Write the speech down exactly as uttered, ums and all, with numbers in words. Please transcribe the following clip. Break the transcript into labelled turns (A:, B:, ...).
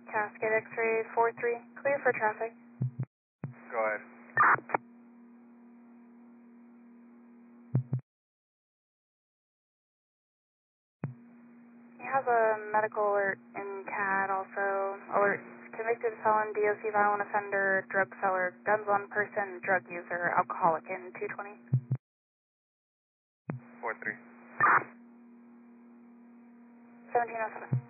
A: Cascade X-ray four three, clear for traffic.
B: Go ahead.
A: He has a medical alert in C A D also. Alert, convicted felon, D O C violent offender, drug seller, guns on person, drug user, alcoholic in two twenty.
B: four three.
A: seventeen oh seven.